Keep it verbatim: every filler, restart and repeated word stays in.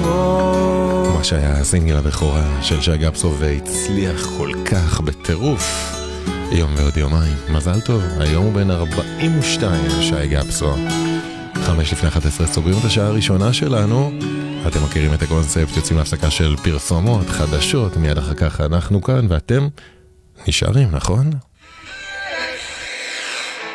מה שהיה הסינגל הבכורה של שי גפסו והצליח כל כך בטירוף. יום ועוד יומיים, מזל טוב, היום הוא בן ארבעים ושתיים, שי גפסו. חמש לפני אחת עשרה סוגרים את השעה הראשונה שלנו. אתם מכירים את הקונספט, יוצאים להפסקה של פרסומות, חדשות, מיד אחר כך אנחנו כאן ואתם נשארים, נכון?